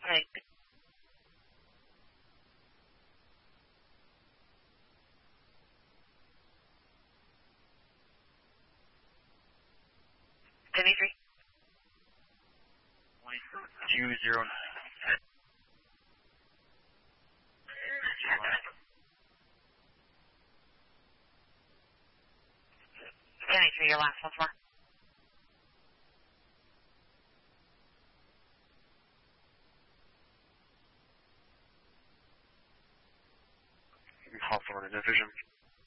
Okay. Dimitri. 209. Dimitri, your last once more. Hawthorne Division.